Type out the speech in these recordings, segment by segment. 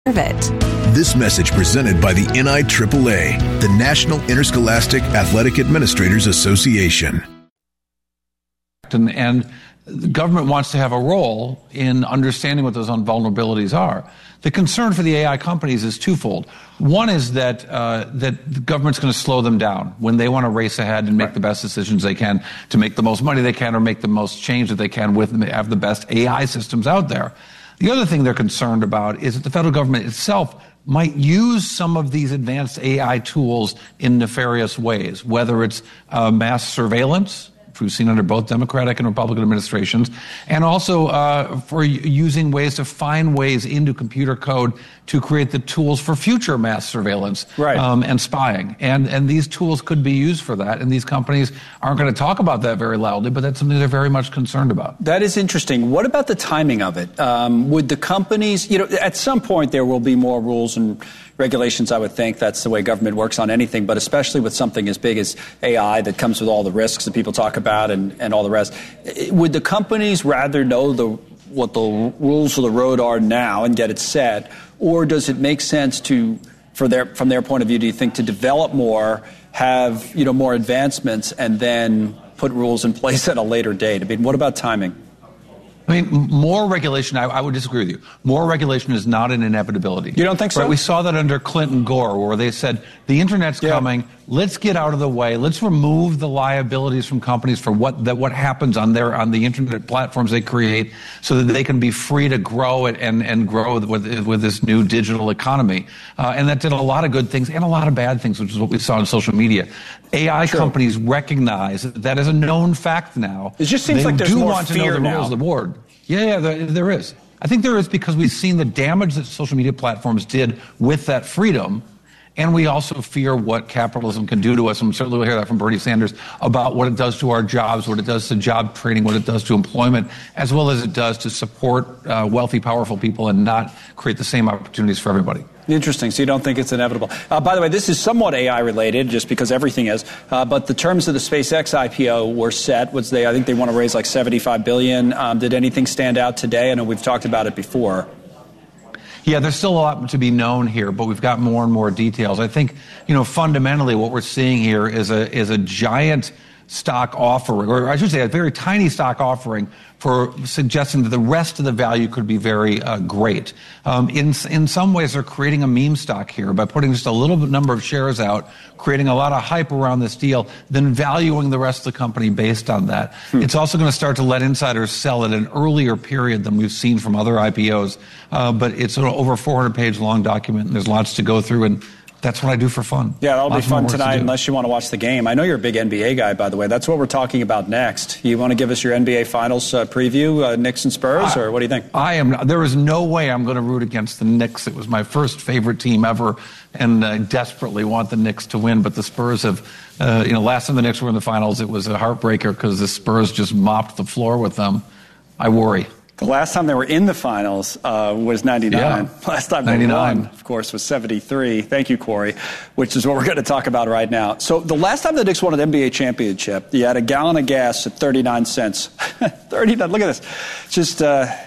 it. This message presented by the NIAAA, the National Interscholastic Athletic Administrators Association. And the government wants to have a role in understanding what those vulnerabilities are. The concern for the AI companies is twofold. One is that the government's going to slow them down when they want to race ahead and make the best decisions they can to make the most money they can or make the most change that they can have the best AI systems out there. The other thing they're concerned about is that the federal government itself might use some of these advanced AI tools in nefarious ways, whether it's mass surveillance, which we've seen under both Democratic and Republican administrations, and also for using ways to find ways into computer code to create the tools for future mass surveillance and spying. And these tools could be used for that, and these companies aren't going to talk about that very loudly, but that's something they're very much concerned about. That is interesting. What about the timing of it? Would the companies, at some point there will be more rules and regulations, I would think. That's the way government works on anything, but especially with something as big as AI that comes with all the risks that people talk about and all the rest. Would the companies rather know what the rules of the road are now and get it set, or does it make sense from their point of view, do you think, to develop more, have more advancements, and then put rules in place at a later date? I mean, what about timing? I mean, more regulation, I would disagree with you. More regulation is not an inevitability. You don't think so? Right, we saw that under Clinton Gore, where they said, the internet's coming, let's get out of the way, let's remove the liabilities from companies for what happens on the internet platforms they create so that they can be free to grow it and grow with this new digital economy. And that did a lot of good things and a lot of bad things, which is what we saw on social media. AI companies recognize that as a known fact now. It just seems like there's more fear now. Rules of the board. Yeah, there is. I think there is because we've seen the damage that social media platforms did with that freedom, and we also fear what capitalism can do to us. And certainly we'll hear that from Bernie Sanders about what it does to our jobs, what it does to job training, what it does to employment, as well as it does to support wealthy, powerful people and not create the same opportunities for everybody. Interesting. So you don't think it's inevitable. By the way, this is somewhat AI related, just because everything is. But the terms of the SpaceX IPO were set. I think they want to raise like $75 billion. Did anything stand out today? I know we've talked about it before. Yeah, there's still a lot to be known here, but we've got more and more details. I think, fundamentally what we're seeing here is a giant stock offering, or I should say a very tiny stock offering for suggesting that the rest of the value could be very great. In some ways, they're creating a meme stock here by putting just a little number of shares out, creating a lot of hype around this deal, then valuing the rest of the company based on that. It's also going to start to let insiders sell at an earlier period than we've seen from other IPOs, but it's an over 400-page long document, and there's lots to go through, and that's what I do for fun. Yeah, that'll be fun tonight unless you want to watch the game. I know you're a big NBA guy, by the way. That's what we're talking about next. You want to give us your NBA Finals preview, Knicks and Spurs, or what do you think? I am. There is no way I'm going to root against the Knicks. It was my first favorite team ever, and I desperately want the Knicks to win. But the Spurs have, last time the Knicks were in the Finals, it was a heartbreaker because the Spurs just mopped the floor with them. I worry. The last time they were in the finals was 99. Yeah. Last time they won, of course, was 73. Thank you, Corey, which is what we're going to talk about right now. So the last time the Knicks won an NBA championship, you had a gallon of gas at 39 cents. 39, look at this. Just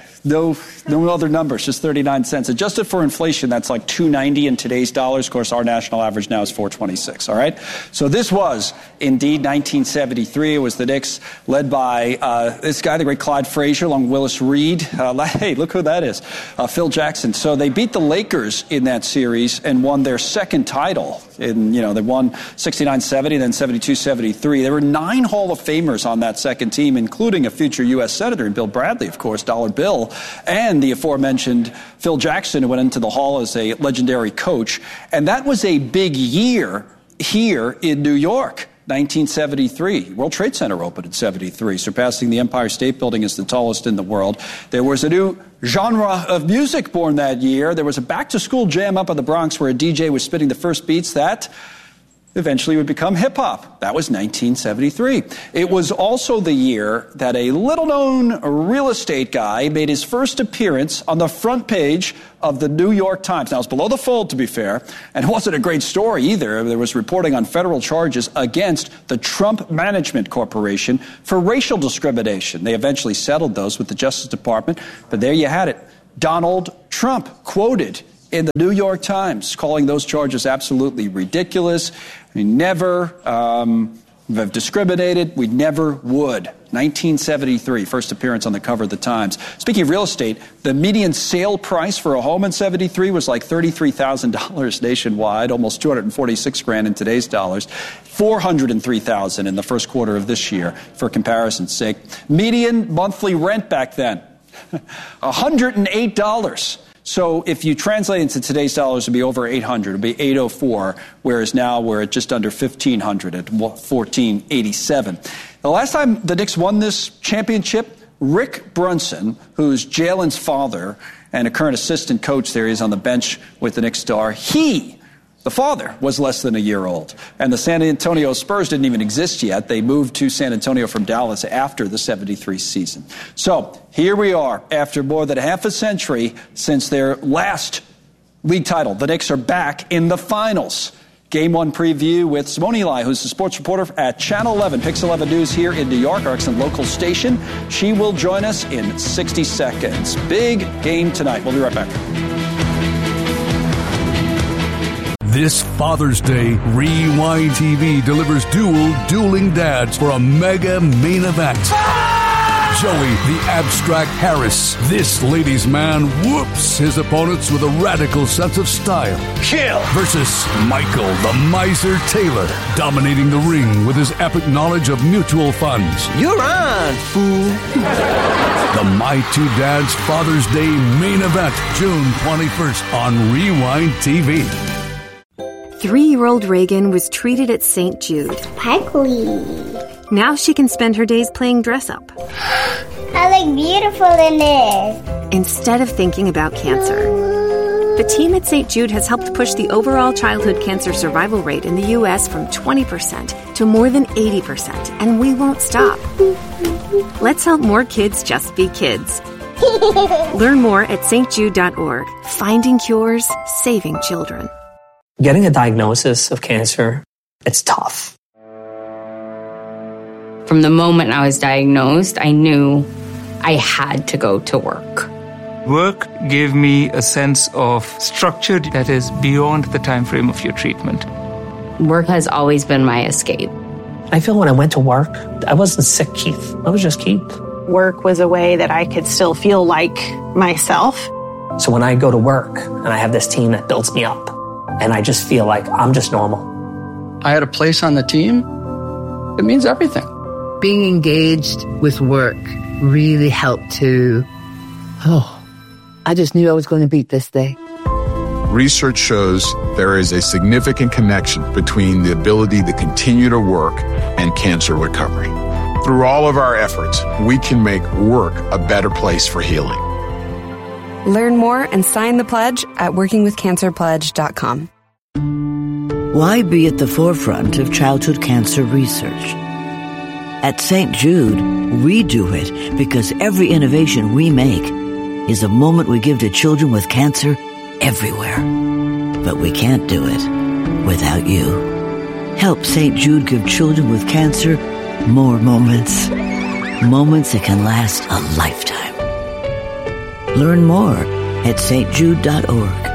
no other numbers, just 39 cents. Adjusted for inflation, that's like $2.90 in today's dollars. Of course, our national average now is $4.26, all right? So this was, indeed, 1973. It was the Knicks led by this guy, the great Clyde Frazier, along with Willis Reed. Hey, look who that is, Phil Jackson. So they beat the Lakers in that series and won their second title. They won 69-70, then 72-73. There were 9 Hall of Famers on that second team, including a future U.S. Senator, and Bill Bradley, of course, Dollar Bill, and the aforementioned Phil Jackson, who went into the Hall as a legendary coach. And that was a big year here in New York. 1973. World Trade Center opened in 73, surpassing the Empire State Building as the tallest in the world. There was a new genre of music born that year. There was a back-to-school jam up in the Bronx where a DJ was spitting the first beats that eventually would become hip-hop. That was 1973. It was also the year that a little-known real estate guy made his first appearance on the front page of the New York Times. Now, it's below the fold, to be fair, and it wasn't a great story either. There was reporting on federal charges against the Trump Management Corporation for racial discrimination. They eventually settled those with the Justice Department, but there you had it. Donald Trump quoted in the New York Times, calling those charges absolutely ridiculous. We never have discriminated. We never would. 1973, first appearance on the cover of the Times. Speaking of real estate, the median sale price for a home in 73 was like $33,000 nationwide, almost $246,000 in today's dollars, $403,000 in the first quarter of this year, for comparison's sake. Median monthly rent back then, $108. So if you translate into today's dollars, it would be over $800. It would be $804, whereas now we're at just under $1,500 at $1,487. The last time the Knicks won this championship, Rick Brunson, who's Jalen's father and a current assistant coach there, he's on the bench with the Knicks star, the father was less than a year old. And the San Antonio Spurs didn't even exist yet. They moved to San Antonio from Dallas after the 73 season. So here we are, after more than half a century since their last league title. The Knicks are back in the finals. Game 1 preview with Simone Eli, who's the sports reporter at Channel 11, Pix 11 News here in New York, our excellent local station. She will join us in 60 seconds. Big game tonight. We'll be right back. This Father's Day, Rewind TV delivers dueling dads for a mega main event. Joey, the abstract Harris, this ladies' man, whoops his opponents with a radical sense of style. Kill! Versus Michael, the miser Taylor, dominating the ring with his epic knowledge of mutual funds. You're on, fool. The My Two Dads Father's Day main event, June 21st on Rewind TV. 3-year-old Reagan was treated at St. Jude. Sparkly. Now she can spend her days playing dress-up. I look beautiful in this. Instead of thinking about cancer. The team at St. Jude has helped push the overall childhood cancer survival rate in the U.S. from 20% to more than 80%, and we won't stop. Let's help more kids just be kids. Learn more at stjude.org. Finding cures, saving children. Getting a diagnosis of cancer, it's tough. From the moment I was diagnosed, I knew I had to go to work. Work gave me a sense of structure that is beyond the time frame of your treatment. Work has always been my escape. I feel when I went to work, I wasn't sick, Keith. I was just Keith. Work was a way that I could still feel like myself. So when I go to work and I have this team that builds me up, and I just feel like I'm just normal. I had a place on the team. It means everything. Being engaged with work really helped to, I just knew I was going to beat this day. Research shows there is a significant connection between the ability to continue to work and cancer recovery. Through all of our efforts, we can make work a better place for healing. Learn more and sign the pledge at workingwithcancerpledge.com. Why be at the forefront of childhood cancer research? At St. Jude, we do it because every innovation we make is a moment we give to children with cancer everywhere. But we can't do it without you. Help St. Jude give children with cancer more moments. Moments that can last a lifetime. Learn more at stjude.org.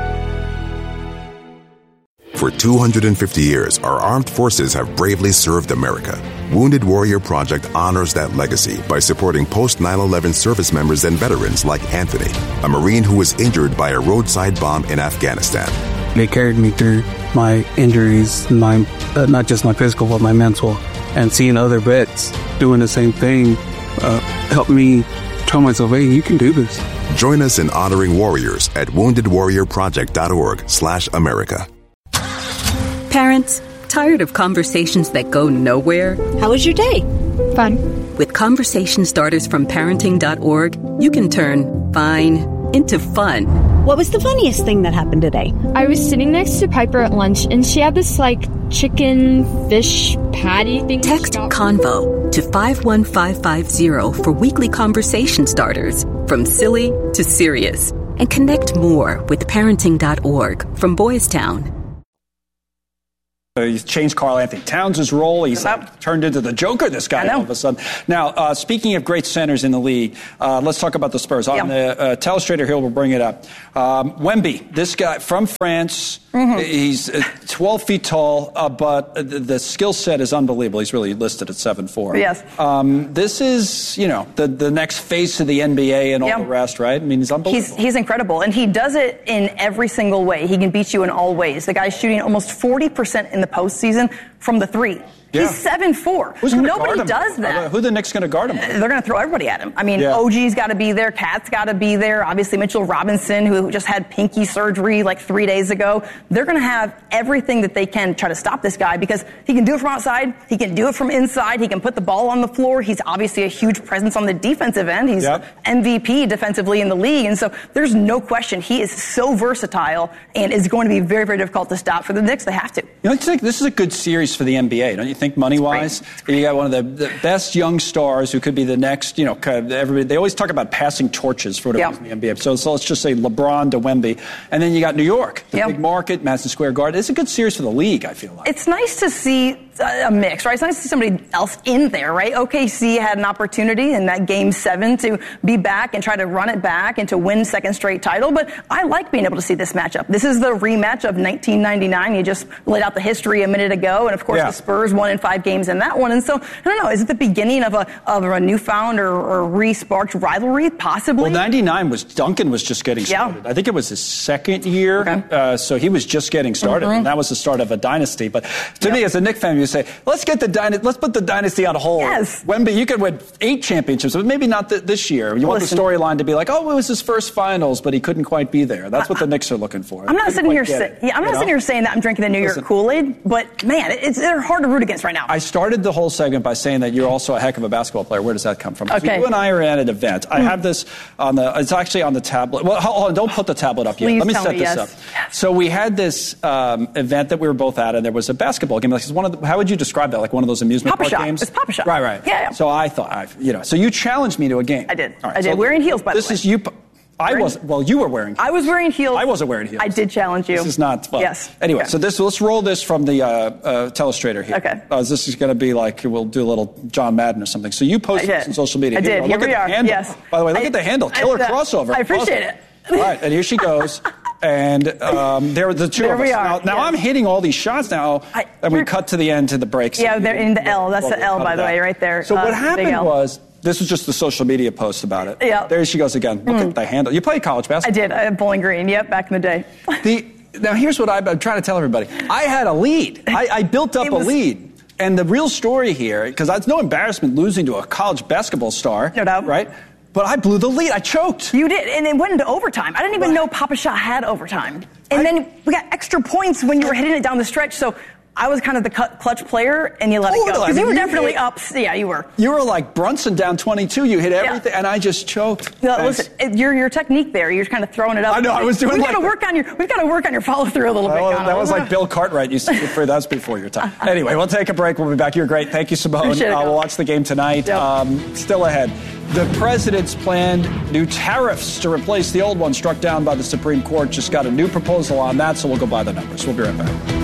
For 250 years, our armed forces have bravely served America. Wounded Warrior Project honors that legacy by supporting post-9/11 service members and veterans like Anthony, a Marine who was injured by a roadside bomb in Afghanistan. They carried me through my injuries, not just my physical, but my mental. And seeing other vets doing the same thing helped me tell myself, hey, you can do this. Join us in honoring warriors at woundedwarriorproject.org/America. Parents, tired of conversations that go nowhere? How was your day? Fun. With conversation starters from parenting.org, you can turn fine into fun. What was the funniest thing that happened today? I was sitting next to Piper at lunch, and she had this, chicken fish patty thing. Text CONVO to 51550 for weekly conversation starters, from silly to serious. And connect more with parenting.org from Boys Town. He's changed Karl Anthony Towns' role. He's turned into the Joker, this guy, all of a sudden. Now, speaking of great centers in the league, let's talk about the Spurs. On the telestrator here, we'll bring it up. Wemby, this guy from France, he's 12 feet tall, but the skill set is unbelievable. He's really listed at 7'4". Yes. This is, the next face of the NBA and all the rest, right? I mean, he's unbelievable. He's incredible, and he does it in every single way. He can beat you in all ways. The guy's shooting almost 40% in the postseason from the three. Yeah. He's 7'4". Nobody does that. Who are the Knicks going to guard him? They're going to throw everybody at him. I mean, OG's got to be there. Cat's got to be there. Obviously, Mitchell Robinson, who just had pinky surgery like 3 days ago. They're going to have everything that they can try to stop this guy because he can do it from outside. He can do it from inside. He can put the ball on the floor. He's obviously a huge presence on the defensive end. He's MVP defensively in the league. And so there's no question he is so versatile and is going to be very, very difficult to stop for the Knicks. They have to. I think this is a good series for the NBA, don't you think, money-wise? You got one of the best young stars who could be the next, everybody. They always talk about passing torches for whatever in the NBA. So let's just say LeBron to Wemby. And then you got New York, the big market, Madison Square Garden. It's a good series for the league, I feel like. It's nice to see a mix, right? It's nice to see somebody else in there, right? OKC had an opportunity in that Game 7 to be back and try to run it back and to win second straight title. But I like being able to see this matchup. This is the rematch of 1999. You just laid out the history a minute ago. And, of course, the Spurs won in 5 games in that one. And so, I don't know, is it the beginning of a newfound or re-sparked rivalry? Possibly. Well, 99 Duncan was just getting started. I think it was his second year. So he was just getting started. And that was the start of a dynasty. But to me, as a Knicks fan, you say, let's put the dynasty on hold. Yes. Wemby, you could win 8 championships, but maybe not this year. You want the storyline to be like, it was his first finals, but he couldn't quite be there. That's what the Knicks are looking for. I'm not sitting here saying that I'm drinking the New York Kool-Aid, but man, they're hard to root against right now. I started the whole segment by saying that you're also a heck of a basketball player. Where does that come from? Okay. You and I are at an event. I have this it's actually on the tablet. Well, hold on, don't put the tablet up yet. Let me set this up. So we had this event that we were both at, and there was a basketball game. Like how would you describe that? Like one of those amusement park games? It's Papa Shop. Right. Yeah. So I thought, so you challenged me to a game. I did. Right, I did. Wearing heels, by the way. This is you. You were wearing heels. I was wearing heels. I wasn't wearing heels. I did challenge you. This is not fun. Yes. Anyway, so let's roll this from the telestrator here. Okay. This is going to be like, we'll do a little John Madden or something. So you posted this on social media. I did. Here we are. Yes. By the way, look at the handle. Killer crossover. I appreciate it. All right, and here she goes. And there are the two of us. We are. Now I'm hitting all these shots now, and we cut to the end to the breaks. Yeah, they're in the L. That's the L, by the way, right there. So what happened was, this was just the social media post about it. Yeah. There she goes again. Look at the handle. You played college basketball. I did. Bowling Green. Yep, back in the day. Now here's what I'm trying to tell everybody. I had a lead. I built up a lead. And the real story here, because it's no embarrassment losing to a college basketball star. No doubt. Right? But I blew the lead. I choked. You did, and it went into overtime. I didn't even know Papa Shot had overtime. And then we got extra points when you were hitting it down the stretch. So I was kind of the clutch player, and you let it go. Because you were definitely up. Yeah, you were. You were like Brunson down 22. You hit everything, and I just choked. No, listen, your technique there, you're kind of throwing it up. I know, I was doing We've got to work on your follow-through a little bit. That was like Bill Cartwright used to do. That's before your time. Anyway, we'll take a break. We'll be back. You're great. Thank you, Simone. We'll watch the game tonight. Yep. Still ahead. The president's planned new tariffs to replace the old ones struck down by the Supreme Court. Just got a new proposal on that, so we'll go by the numbers. We'll be right back.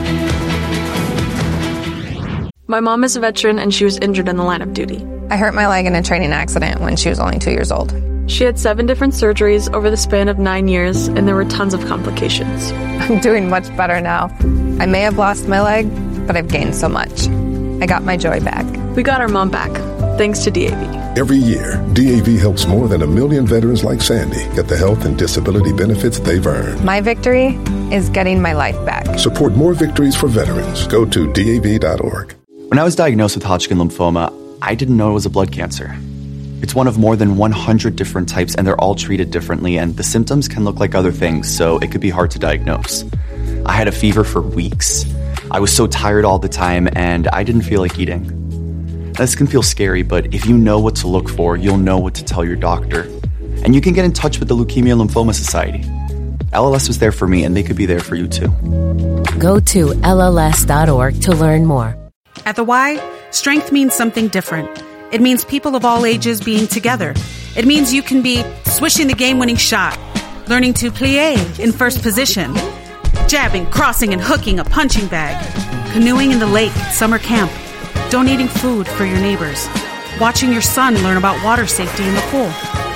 My mom is a veteran, and she was injured in the line of duty. I hurt my leg in a training accident when she was only 2 years old. She had 7 different surgeries over the span of 9 years, and there were tons of complications. I'm doing much better now. I may have lost my leg, but I've gained so much. I got my joy back. We got our mom back, thanks to DAV. Every year, DAV helps more than 1 million veterans like Sandy get the health and disability benefits they've earned. My victory is getting my life back. Support more victories for veterans. Go to DAV.org. When I was diagnosed with Hodgkin lymphoma, I didn't know it was a blood cancer. It's one of more than 100 different types, and they're all treated differently, and the symptoms can look like other things, so it could be hard to diagnose. I had a fever for weeks. I was so tired all the time, and I didn't feel like eating. This can feel scary, but if you know what to look for, you'll know what to tell your doctor. And you can get in touch with the Leukemia Lymphoma Society. LLS was there for me, and they could be there for you too. Go to LLS.org to learn more. At the Y, strength means something different. It means people of all ages being together. It means you can be swishing the game-winning shot, learning to plie in first position, jabbing, crossing, and hooking a punching bag, canoeing in the lake at summer camp, donating food for your neighbors, watching your son learn about water safety in the pool.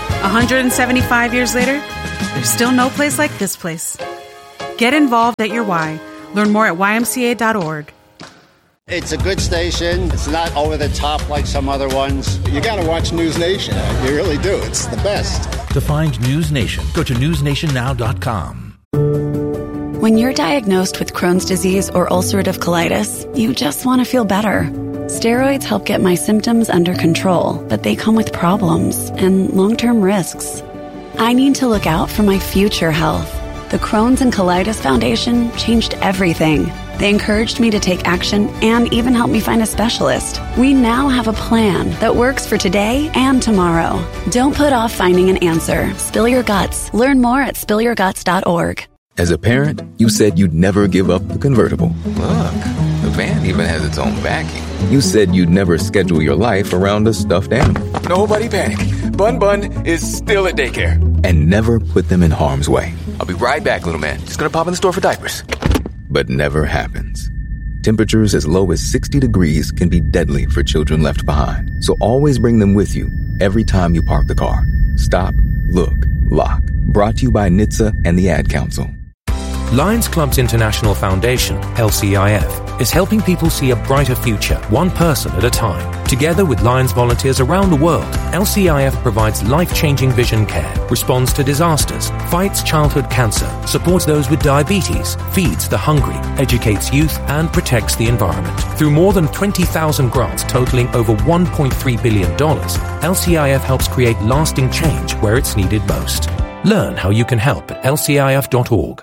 175 years later, there's still no place like this place. Get involved at your Y. Learn more at ymca.org. It's a good station. It's not over the top like some other ones. You got to watch News Nation. You really do. It's the best. To find News Nation, go to newsnationnow.com. When you're diagnosed with Crohn's disease or ulcerative colitis, you just want to feel better. Steroids help get my symptoms under control, but they come with problems and long-term risks. I need to look out for my future health. The Crohn's and Colitis Foundation changed everything. They encouraged me to take action and even helped me find a specialist. We now have a plan that works for today and tomorrow. Don't put off finding an answer. Spill your guts. Learn more at spillyourguts.org. As a parent, you said you'd never give up the convertible. Look, the van even has its own backing. You said you'd never schedule your life around a stuffed animal. Nobody panic. Bun is still at daycare. And never put them in harm's way. I'll be right back, little man. Just gonna pop in the store for diapers. But never happens. Temperatures as low as 60 degrees can be deadly for children left behind. So always bring them with you every time you park the car. Stop, look, lock. Brought to you by NHTSA and the Ad Council. Lions Clubs International Foundation, LCIF, is helping people see a brighter future, one person at a time. Together with Lions volunteers around the world, LCIF provides life-changing vision care, responds to disasters, fights childhood cancer, supports those with diabetes, feeds the hungry, educates youth, and protects the environment. Through more than 20,000 grants totaling over $1.3 billion, LCIF helps create lasting change where it's needed most. Learn how you can help at lcif.org.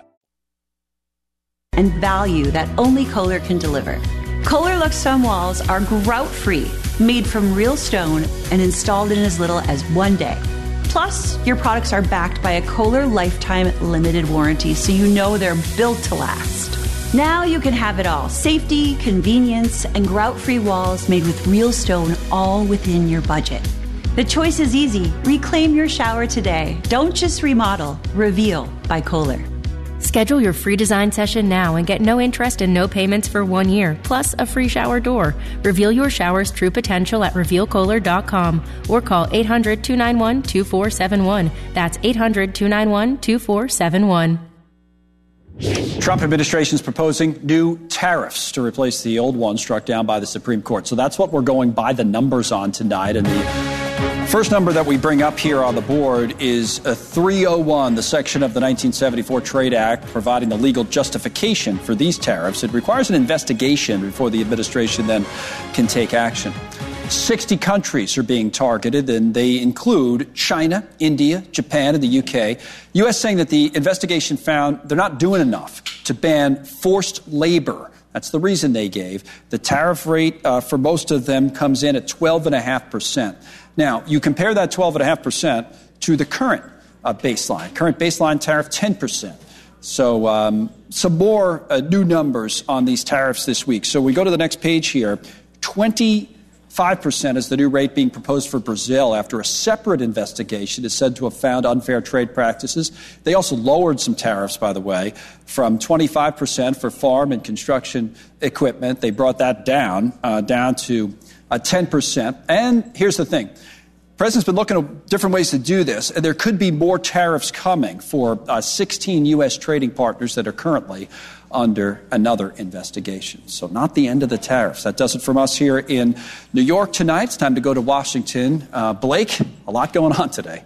And value that only Kohler can deliver. Kohler Lux stone walls are grout-free, made from real stone and installed in as little as 1 day. Plus, your products are backed by a Kohler Lifetime Limited Warranty, so you know they're built to last. Now you can have it all. Safety, convenience, and grout-free walls made with real stone, all within your budget. The choice is easy. Reclaim your shower today. Don't just remodel. Reveal by Kohler. Schedule your free design session now and get no interest and no payments for 1 year, plus a free shower door. Reveal your shower's true potential at revealkohler.com or call 800-291-2471. That's 800-291-2471. Trump administration is proposing new tariffs to replace the old ones struck down by the Supreme Court. So that's what we're going by the numbers on tonight. And the first number that we bring up here on the board is 301, the section of the 1974 Trade Act providing the legal justification for these tariffs. It requires an investigation before the administration then can take action. 60 countries are being targeted, and they include China, India, Japan, and the UK. U.S. saying that the investigation found they're not doing enough to ban forced labor. That's the reason they gave. The tariff rate for most of them comes in at 12.5%. Now, you compare that 12.5% to the current baseline. Current baseline tariff, 10%. So some more new numbers on these tariffs this week. So we go to the next page here. 25% is the new rate being proposed for Brazil after a separate investigation is said to have found unfair trade practices. They also lowered some tariffs, by the way, from 25% for farm and construction equipment. They brought that down to 10%. And here's the thing. The President's been looking at different ways to do this, and there could be more tariffs coming for 16 U.S. trading partners that are currently under another investigation. So not the end of the tariffs. That does it from us here in New York tonight. It's time to go to Washington. Blake, a lot going on today.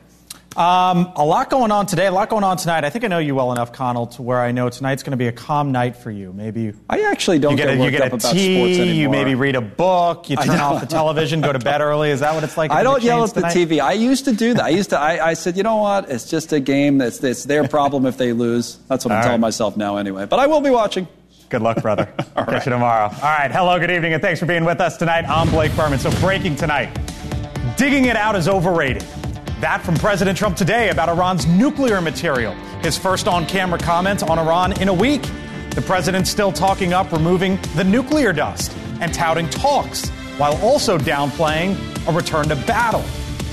A lot going on today, a lot going on tonight. I think I know you well enough, Connell, to where I know tonight's going to be a calm night for you. Maybe I actually don't get worked up about sports anymore. You maybe read a book, you turn off the television, go to bed early. Is that what it's like? I don't yell at the TV. I used to do that. I said, you know what? It's just a game. It's their problem if they lose. That's what I'm telling myself now anyway. But I will be watching. Good luck, brother. Catch you tomorrow. All right. Hello, good evening, and thanks for being with us tonight. I'm Blake Berman. So breaking tonight, digging it out is overrated. That from President Trump today about Iran's nuclear material. His first on-camera comment on Iran in a week. The president's still talking up removing the nuclear dust and touting talks, while also downplaying a return to battle.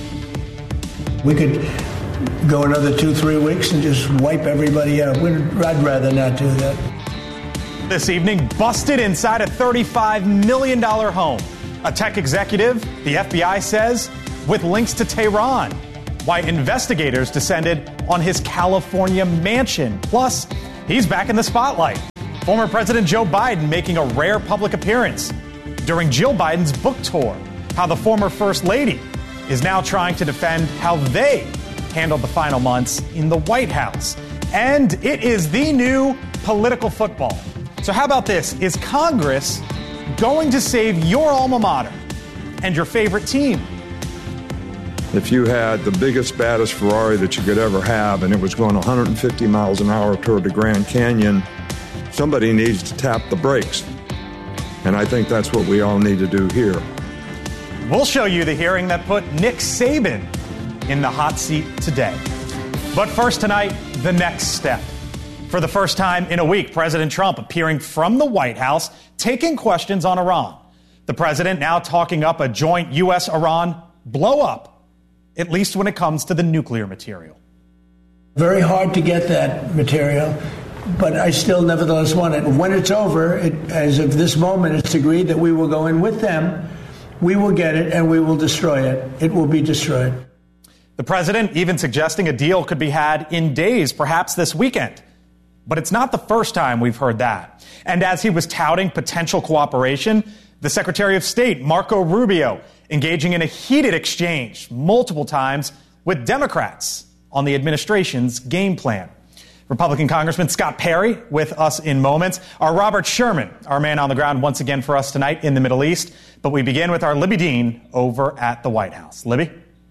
We could go another 2-3 weeks and just wipe everybody out. I'd rather not do that. This evening, busted inside a $35 million home. A tech executive, the FBI says, with links to Tehran. Why investigators descended on his California mansion. Plus, he's back in the spotlight. Former President Joe Biden making a rare public appearance during Jill Biden's book tour. How the former First Lady is now trying to defend how they handled the final months in the White House. And it is the new political football. So how about this? Is Congress going to save your alma mater and your favorite team? If you had the biggest, baddest Ferrari that you could ever have and it was going 150 miles an hour toward the Grand Canyon, somebody needs to tap the brakes. And I think that's what we all need to do here. We'll show you the hearing that put Nick Saban in the hot seat today. But first tonight, the next step. For the first time in a week, President Trump appearing from the White House, taking questions on Iran. The president now talking up a joint U.S.-Iran blow-up, at least when it comes to the nuclear material. Very hard to get that material, but I still nevertheless want it. When it's over, as of this moment, it's agreed that we will go in with them. We will get it and we will destroy it. It will be destroyed. The president even suggesting a deal could be had in days, perhaps this weekend. But it's not the first time we've heard that. And as he was touting potential cooperation, the Secretary of State, Marco Rubio, engaging in a heated exchange multiple times with Democrats on the administration's game plan. Republican Congressman Scott Perry with us in moments. Our Robert Sherman, our man on the ground once again for us tonight in the Middle East. But we begin with our Libby Dean over at the White House. Libby?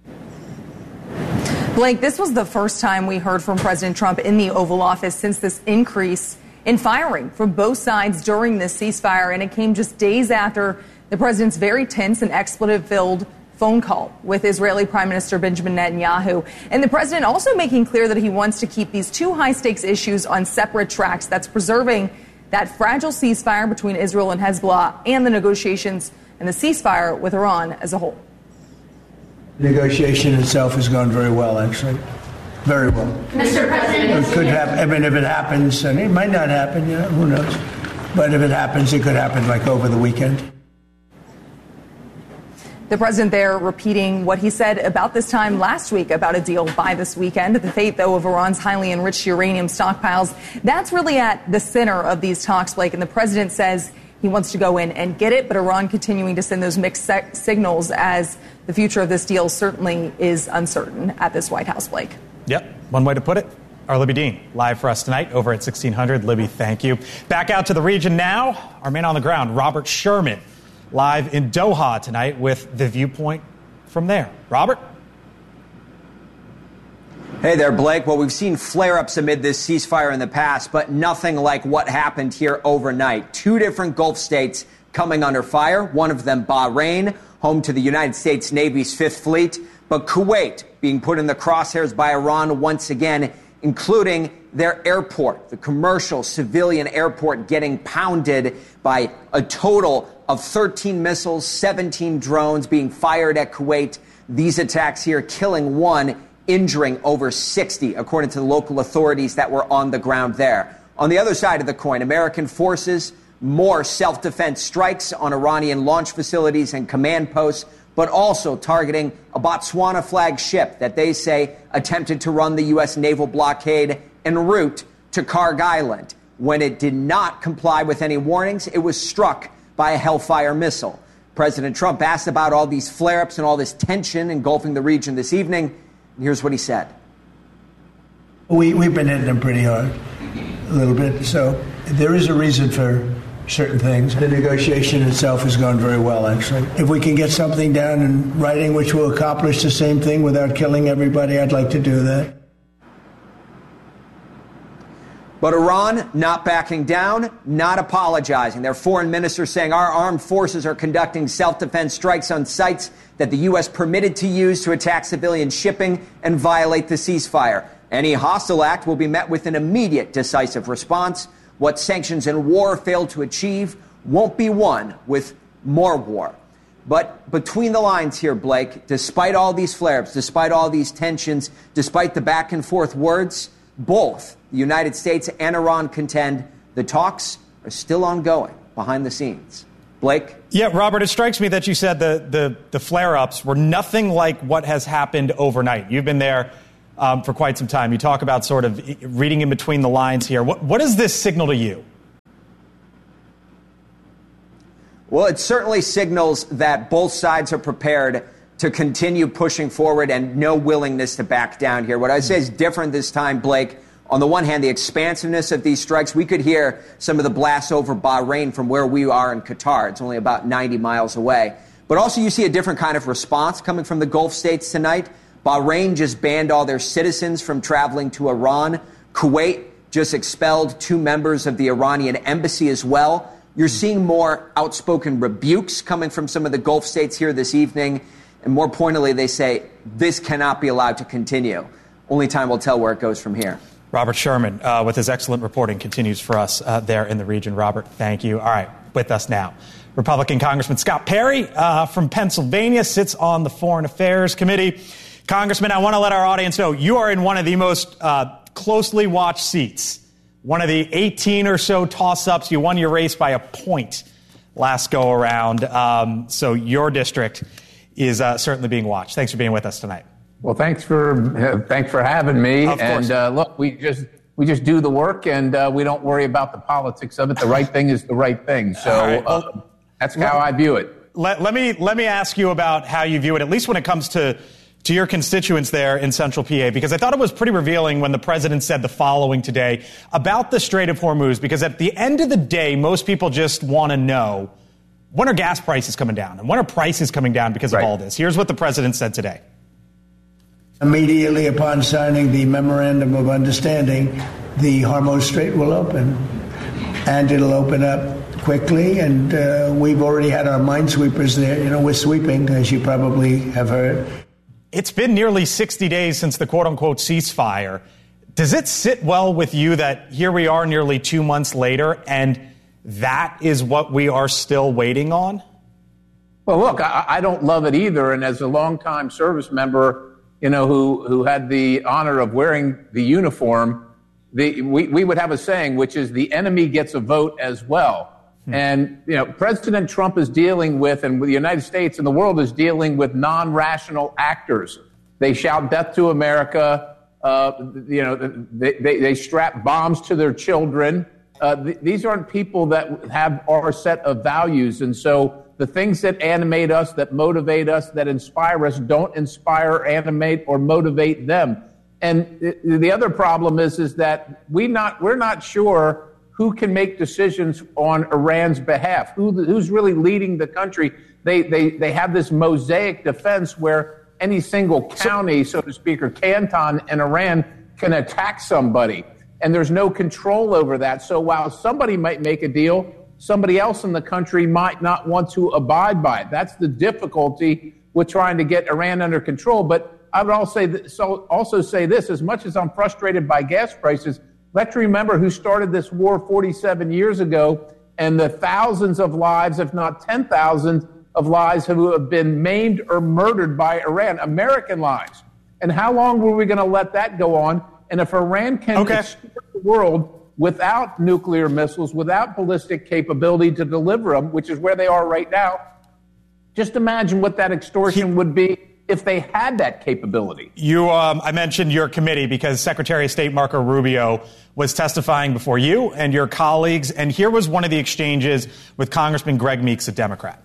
Blake, this was the first time we heard from President Trump in the Oval Office since this increase in firing from both sides during this ceasefire. And it came just days after the president's very tense and expletive-filled phone call with Israeli Prime Minister Benjamin Netanyahu. And the president also making clear that he wants to keep these two high-stakes issues on separate tracks. That's preserving that fragile ceasefire between Israel and Hezbollah and the negotiations and the ceasefire with Iran as a whole. Negotiation itself has gone very well, actually. Very well. Mr. President. It could happen. I mean, if it happens, and it might not happen, who knows? But if it happens, it could happen like over the weekend. The president there repeating what he said about this time last week about a deal by this weekend. The fate, though, of Iran's highly enriched uranium stockpiles, that's really at the center of these talks, Blake. And the president says he wants to go in and get it, but Iran continuing to send those mixed signals as the future of this deal certainly is uncertain at this White House, Blake. Yep, one way to put it. Our Libby Dean, live for us tonight over at 1600. Libby, thank you. Back out to the region now. Our man on the ground, Robert Sherman, live in Doha tonight with the viewpoint from there. Robert? Hey there, Blake. Well, we've seen flare-ups amid this ceasefire in the past, but nothing like what happened here overnight. Two different Gulf states coming under fire, one of them Bahrain, home to the United States Navy's Fifth Fleet, but Kuwait being put in the crosshairs by Iran once again, including their airport, the commercial civilian airport getting pounded by a total of 13 missiles, 17 drones being fired at Kuwait. These attacks here killing one, injuring over 60, according to the local authorities that were on the ground there. On the other side of the coin, American forces, more self-defense strikes on Iranian launch facilities and command posts, but also targeting a Botswana-flagged ship that they say attempted to run the U.S. naval blockade en route to Karg Island. When it did not comply with any warnings, it was struck by a Hellfire missile. President Trump asked about all these flare-ups and all this tension engulfing the region this evening. Here's what he said. We've been hitting them pretty hard, a little bit. So there is a reason for certain things. The negotiation itself has gone very well, actually. If we can get something down in writing which will accomplish the same thing without killing everybody, I'd like to do that. But Iran not backing down, not apologizing. Their foreign minister saying our armed forces are conducting self-defense strikes on sites that the U.S. permitted to use to attack civilian shipping and violate the ceasefire. Any hostile act will be met with an immediate, decisive response. What sanctions and war failed to achieve won't be won with more war. But between the lines here, Blake, despite all these flare-ups, despite all these tensions, despite the back-and-forth words, both the United States and Iran contend the talks are still ongoing behind the scenes. Blake? Yeah, Robert, it strikes me that you said the flare-ups were nothing like what has happened overnight. You've been there for quite some time. You talk about sort of reading in between the lines here. What does this signal to you? Well, it certainly signals that both sides are prepared to continue pushing forward and no willingness to back down here. What I say is different this time, Blake. On the one hand, the expansiveness of these strikes, we could hear some of the blasts over Bahrain from where we are in Qatar. It's only about 90 miles away. But also you see a different kind of response coming from the Gulf states tonight. Bahrain just banned all their citizens from traveling to Iran. Kuwait just expelled 2 members of the Iranian embassy as well. You're seeing more outspoken rebukes coming from some of the Gulf states here this evening. And more pointedly, they say this cannot be allowed to continue. Only time will tell where it goes from here. Robert Sherman, with his excellent reporting, continues for us there in the region. Robert, thank you. All right, with us now, Republican Congressman Scott Perry from Pennsylvania sits on the Foreign Affairs Committee. Congressman, I want to let our audience know you are in one of the most closely watched seats. One of the 18 or so toss-ups. You won your race by a point last go around. So your district is certainly being watched. Thanks for being with us tonight. Well, thanks for having me. Of course. And look, we just do the work, and we don't worry about the politics of it. The right thing is the right thing. So right. That's how I view it. Let me ask you about how you view it, at least when it comes to your constituents there in Central PA, because I thought it was pretty revealing when the president said the following today about the Strait of Hormuz, because at the end of the day, most people just want to know, when are gas prices coming down and when are prices coming down because of all this? Here's what the president said today. Immediately upon signing the memorandum of understanding, the Hormuz Strait will open, and it'll open up quickly. And we've already had our minesweepers there. You know, we're sweeping, as you probably have heard. It's been nearly 60 days since the quote-unquote ceasefire. Does it sit well with you that here we are nearly 2 months later, and that is what we are still waiting on? Well, look, I don't love it either. And as a longtime service member, you know, who had the honor of wearing the uniform, we would have a saying, which is the enemy gets a vote as well. And, you know, President Trump is dealing with, and the United States and the world is dealing with non-rational actors. They shout death to America. You know, they strap bombs to their children. These aren't people that have our set of values. And so the things that animate us, that motivate us, that inspire us, don't inspire, animate, or motivate them. And the other problem is that we're not sure who can make decisions on Iran's behalf, who's really leading the country. They have this mosaic defense where any single county, so to speak, or canton in Iran can attack somebody. And there's no control over that. So while somebody might make a deal, somebody else in the country might not want to abide by it. That's the difficulty with trying to get Iran under control. But I would also say this, as much as I'm frustrated by gas prices, let's remember who started this war 47 years ago and the thousands of lives, if not 10,000 of lives who have been maimed or murdered by Iran, American lives. And how long were we going to let that go on? And if Iran can extort the world without nuclear missiles, without ballistic capability to deliver them, which is where they are right now, just imagine what that extortion would be if they had that capability. I mentioned your committee because Secretary of State Marco Rubio was testifying before you and your colleagues, and here was one of the exchanges with Congressman Greg Meeks, a Democrat.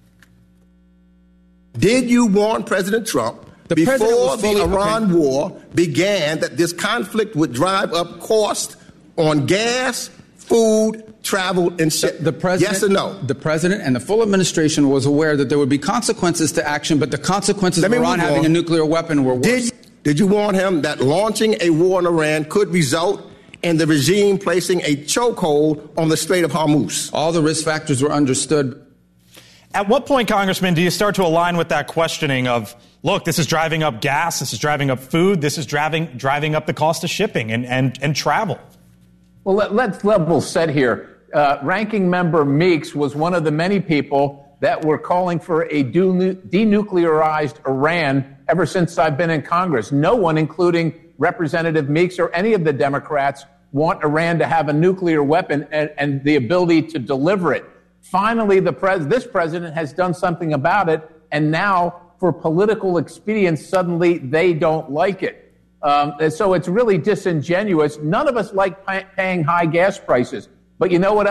Did you warn President Trump before the Iran war began that this conflict would drive up cost on gas, food, travel, and shit? Yes or no? The president and the full administration was aware that there would be consequences to action, but the consequences of Iran having a nuclear weapon were worse. Did you warn him that launching a war in Iran could result in the regime placing a chokehold on the Strait of Hormuz? All the risk factors were understood. At what point, Congressman, do you start to align with that questioning of, look, this is driving up gas, this is driving up food, this is driving up the cost of shipping and travel? Well, let's level set here. Ranking Member Meeks was one of the many people that were calling for a denuclearized Iran ever since I've been in Congress. No one, including Representative Meeks or any of the Democrats, want Iran to have a nuclear weapon and the ability to deliver it. Finally, this president has done something about it, and now, for political expedience, suddenly they don't like it. And so it's really disingenuous. None of us like paying high gas prices. But you know what